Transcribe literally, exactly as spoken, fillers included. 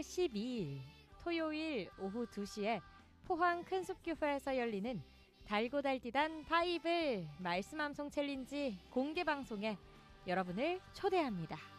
십이일 토요일 오후 두 시에 포항 큰숲교회에서 열리는 달고 달디단 바이블 말씀암송 챌린지 공개 방송에 여러분을 초대합니다.